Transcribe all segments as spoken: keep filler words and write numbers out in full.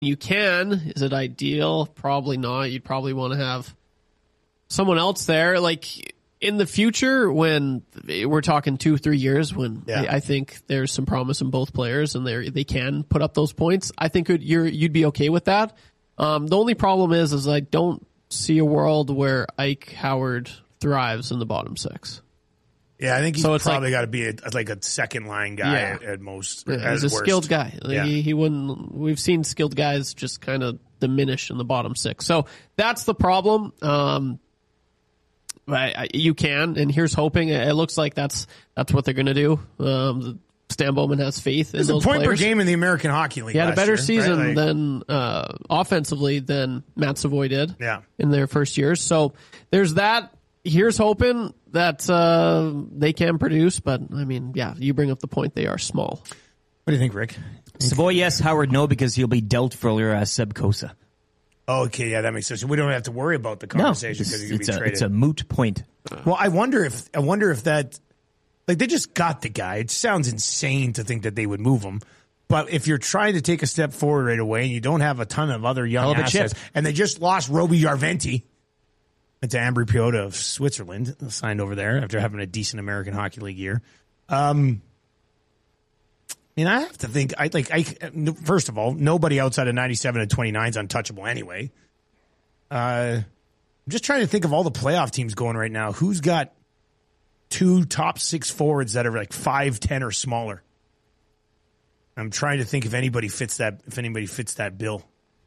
You can. Is it ideal? Probably not. You'd probably want to have someone else there. Like in the future, when we're talking two, three years, when yeah. I, I think there's some promise in both players and they they can put up those points, I think it, you're, you'd be okay with that. Um, the only problem is, is I don't see a world where Ike Howard thrives in the bottom six. Yeah, I think he's so it's probably like, got to be a, like a second line guy yeah. at, at most. Yeah, at he's a worst. skilled guy. Like Yeah. he, he wouldn't. We've seen skilled guys just kind of diminish in the bottom six. So that's the problem. Um, I, I, you can, and here's hoping. It looks like that's that's what they're going to do. Um, Stan Bowman has faith in There's those a point players. per game in the American Hockey League. He had a last better year, season right? like, than uh, offensively than Matt Savoy did. Yeah. in their first years. So there's that. Here's hoping that uh, they can produce, but I mean, yeah, you bring up the point. They are small. What do you think, Rick? Savoy, yes. Howard, no, because he'll be dealt for uh, Seb Kosa. Oh, okay, yeah, that makes sense. We don't have to worry about the conversation because no, he could it's, be a, traded. it's a moot point. Well, I wonder if I wonder if that, like, they just got the guy. It sounds insane to think that they would move him. But if you're trying to take a step forward right away and you don't have a ton of other young Hell of a assets, chip. and they just lost Roby Yarventi to Ambry Piotta of Switzerland, signed over there after having a decent American Hockey League year. Um, I mean, I have to think. I like. I first of all, nobody outside of ninety-seven and twenty-nine is untouchable anyway. Uh, I'm just trying to think of all the playoff teams going right now. Who's got two top six forwards that are like five ten or smaller? I'm trying to think if anybody fits that. If anybody fits that bill,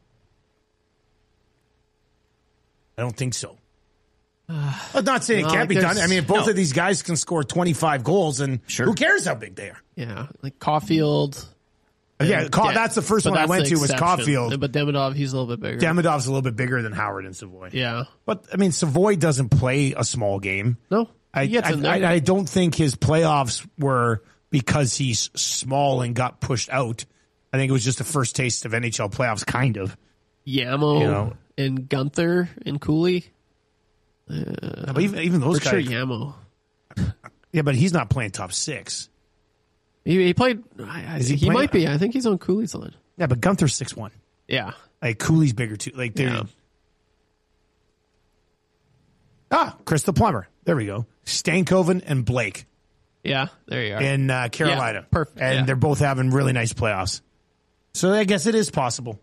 I don't think so. I'm not saying it No, can't like be done. there's- I mean, if both no. of these guys can score twenty-five goals, and Sure. who cares how big they are? Yeah, like Caulfield. Yeah, and Ca- De- that's the first but one I that's went the to was exception. Caulfield. But Demidov, he's a little bit bigger. Demidov's a little bit bigger than Howard and Savoy. yeah. But, I mean, Savoy doesn't play a small game. No, I, he gets I, in there. I, I don't think his playoffs were because he's small and got pushed out. I think it was just the first taste of N H L playoffs, kind of. Yamo You know. and Gunther and Cooley. Uh, but even, even those For sure, guys. Yamo. Yeah, but he's not playing top six. He, he played. I, I, Is he he playing- might be. I think he's on Cooley's line. Yeah, but Gunther's six one. Yeah. Like, Cooley's bigger, too. Like, they're. Yeah. Ah, Chris the Plumber. There we go. Stankoven and Blake Yeah. There you are. in uh, Carolina. Yeah, perfect, And yeah. they're both having really nice playoffs. So I guess it is possible.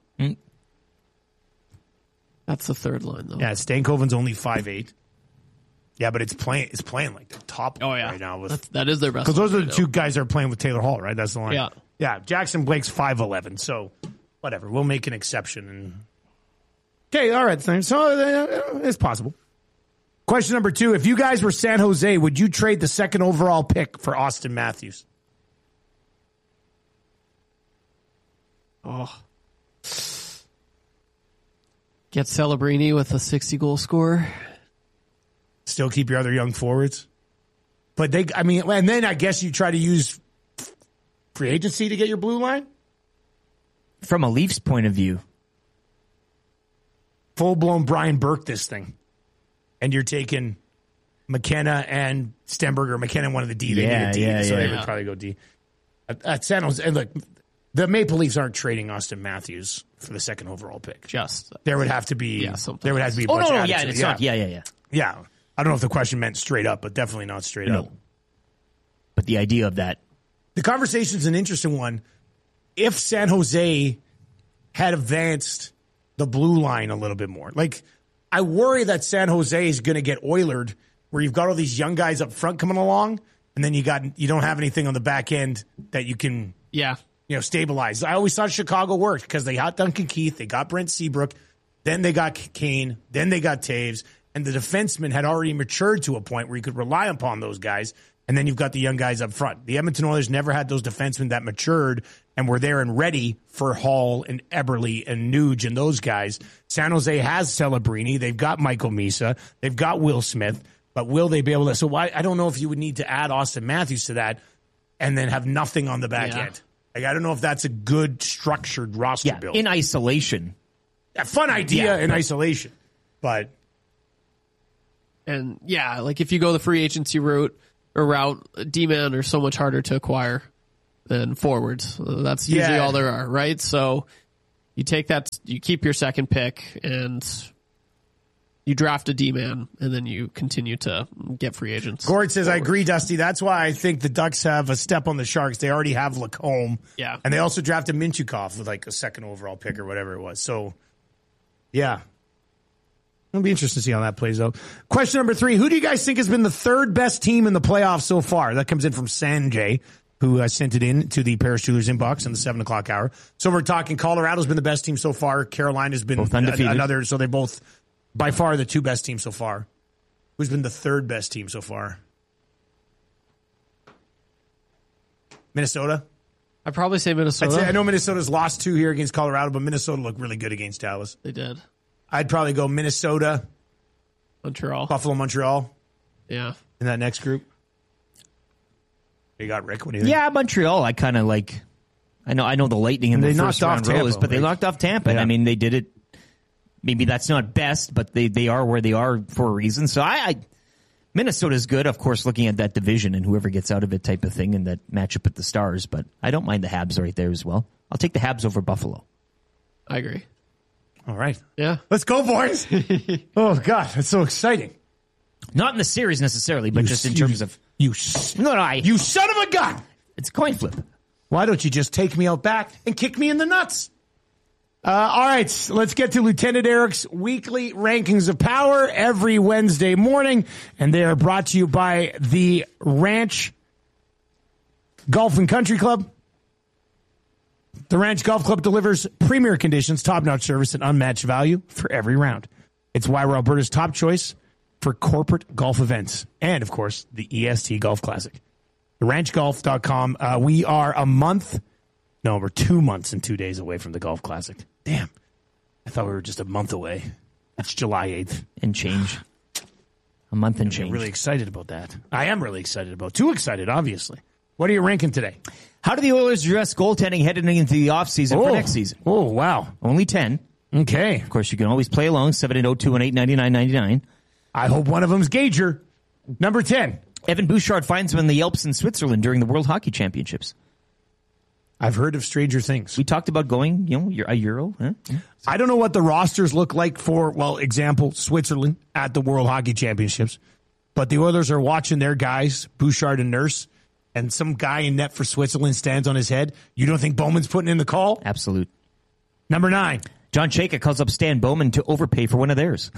That's the third line, though. Yeah, Stankoven's only five eight. Yeah, but it's playing it's playing like the top Oh yeah. right now with That's, that is their best. because those are line the right two now. guys that are playing with Taylor Hall, right? That's the line. Yeah. Yeah. Jackson Blake's five eleven, so whatever. We'll make an exception. And okay, all right. So uh, it's possible. Question number two: if you guys were San Jose, would you trade the second overall pick for Austin Matthews? Oh. Get Celebrini with a sixty goal scorer. Still keep your other young forwards, but they. I mean, and then I guess you try to use free agency to get your blue line. From a Leafs point of view, Full blown Brian Burke this thing, and you're taking McKenna and Stenberger. McKenna one of the D. They Yeah, need a D, yeah, so they yeah. would probably go D. At, at San Jose, and look, the Maple Leafs aren't trading Austin Matthews for the second overall pick. Just There would have to be. Yeah, something there would have to be. A oh bunch no, no, added yeah, to it. it's not, yeah, yeah, yeah. Yeah. I don't know if the question meant straight up, but definitely not straight No. up. But the idea of that, The conversation's an interesting one. If San Jose had advanced the blue line a little bit more, like I worry that San Jose is going to get oilered, where you've got all these young guys up front coming along, and then you got you don't have anything on the back end that you can yeah. you know stabilize. I always thought Chicago worked because they got Duncan Keith, they got Brent Seabrook, then they got Kane, then they got Taves, and the defensemen had already matured to a point where you could rely upon those guys. And then you've got the young guys up front. The Edmonton Oilers never had those defensemen that matured and were there and ready for Hall and Eberle and Nuge and those guys. San Jose has Celebrini. They've got Michael Misa. They've got Will Smith. But will they be able to? So why, I don't know if you would need to add Austin Matthews to that and then have nothing on the back Yeah. end. Like, I don't know if that's a good structured roster yeah, build. in isolation. A fun idea Yeah, in but- isolation. But And yeah, like if you go the free agency route or route, D-man are so much harder to acquire than forwards. Uh, That's usually Yeah. all there are, right? So You take that, you keep your second pick, and you draft a D-man, and then you continue to get free agents. Gord says, forward. I agree, Dusty. That's why I think the Ducks have a step on the Sharks. They already have Lacombe. Yeah. And they also drafted Minchukov with like a second overall pick or whatever it was. So, yeah. It'll be interesting to see how that plays out. Question number three. Who do you guys think has been the third best team in the playoffs so far? That comes in from Sanjay, who uh, sent it in to the Paris Steelers inbox in the seven o'clock hour. So we're talking Colorado's been the best team so far. Carolina's been Both undefeated. a- another. So they're both by far the two best teams so far. Who's been the third best team so far? Minnesota? I'd probably say I'd Minnesota. say, I know Minnesota's lost two here against Colorado, but Minnesota looked really good against Dallas. They did. I'd probably go Minnesota, Montreal. Buffalo, Montreal Yeah. in that next group. You got Rick. What do you think? Yeah, Montreal. I kind of like. I know. I know the Lightning in They the knocked first off round Tampa, rose, but they right? knocked off Tampa. And Yeah. I mean, they did it. Maybe that's not best, but they, they are where they are for a reason. So I, I Minnesota's good, of course, looking at that division and whoever gets out of it type of thing and that matchup with the Stars. But I don't mind the Habs right there as well. I'll take the Habs over Buffalo. I agree. All right. Yeah. Let's go, boys. Oh, God. That's so exciting. Not in the series necessarily, but You just in s- terms you, of You, s- no, no, I, you son of a gun. it's a coin flip. Why don't you just take me out back and kick me in the nuts? Uh, all right, let's get to Lieutenant Eric's weekly rankings of power every Wednesday morning, and they are brought to you by the Ranch Golf and Country Club. The Ranch Golf Club delivers premier conditions, top-notch service, and unmatched value for every round. It's why we're Alberta's top choice for corporate golf events, and, of course, the E S T Golf Classic. the ranch golf dot com. Uh, we are a month, no, we're two months and two days away from the Golf Classic. Damn. I thought we were just a month away. It's July eighth. And change. A month and I'm change. really excited about that. I am really excited about it. Too excited, obviously. What are you ranking today? How do the Oilers address goaltending heading into the offseason for next season? Oh, wow. Only ten. Okay. Of course, you can always play along, seven eight zero, two one eight, nine nine nine nine. I hope one of them's Gager. Number ten. Evan Bouchard finds him in the Alps in Switzerland during the World Hockey Championships. I've heard of stranger things. We talked about going, you know, a Euro. Huh? I don't know what the rosters look like for, well, example, Switzerland at the World Hockey Championships. But the Oilers are watching their guys, Bouchard and Nurse, and some guy in net for Switzerland stands on his head. You don't think Bowman's putting in the call? Absolute. Number nine. John Chayka calls up Stan Bowman to overpay for one of theirs.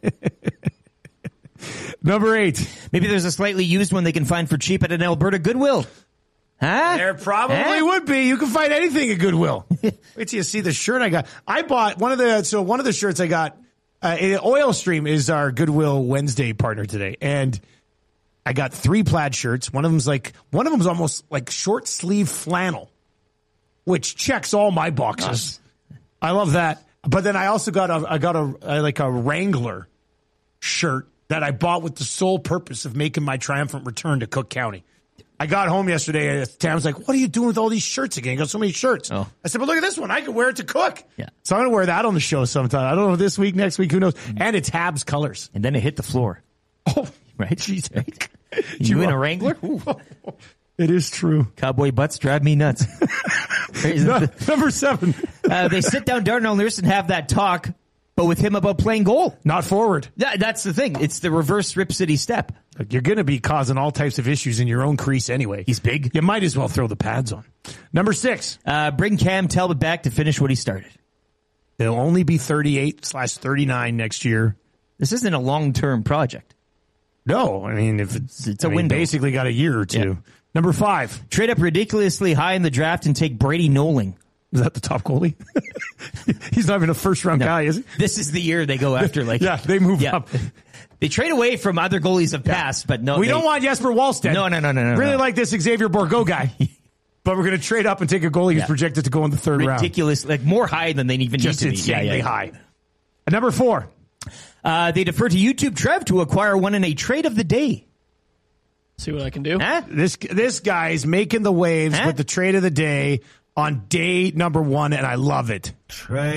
Number eight. Maybe there's a slightly used one they can find for cheap at an Alberta Goodwill. Huh? There probably Huh? would be. You can find anything at Goodwill. Wait till you see the shirt I got. I bought one of the, so one of the shirts I got, uh, Oil Stream is our Goodwill Wednesday partner today. And I got three plaid shirts. One of them's like, one of them's almost like short sleeve flannel, which checks all my boxes. I love that. But then I also got a, I got a, a like a Wrangler shirt that I bought with the sole purpose of making my triumphant return to Cook County. I got home yesterday and Tam's like, what are you doing with all these shirts again? You got so many shirts. Oh. I said, but look at this one. I could wear it to cook. Yeah. So I'm going to wear that on the show sometime. I don't know, this week, next week, who knows? And it's Habs colors. And then it hit the floor. Oh, Right? jeez. Right? You in a Wrangler? Ooh. It is true. Cowboy butts drive me nuts. No, number seven. uh, they sit down Darnell Nurse and have that talk, but with him about playing goal. Not forward. That, that's the thing. It's the reverse Rip City step. Look, you're going to be causing all types of issues in your own crease anyway. He's big. You might as well throw the pads on. Number six. Uh, bring Cam Talbot back to finish what he started. He'll only be thirty-eight slash thirty-nine next year. This isn't a long-term project. No, I mean, if it's, It's a I mean, window. basically got a year or two. Yeah. Number five. Trade up ridiculously high in the draft and take Brady Noling. Is that the top goalie? He's not even a first round No. guy, is he? This is the year they go after. Like, Yeah, they move yeah. up. They trade away from other goalies of past, but no, We they- don't want Jesper Wallstedt. No, no, no, no, no, Really no. like this Xavier Bourgault guy. But we're going to trade up and take a goalie who's Yeah. projected to go in the third round. ridiculous, like more high than they even Just need to be. insanely Yeah, yeah. high. And number four. Uh, they defer to YouTube Trev to acquire one in a trade of the day. See what I can do. Huh? This this guy's making the waves Huh? with the trade of the day on day number one, and I love it. Trade.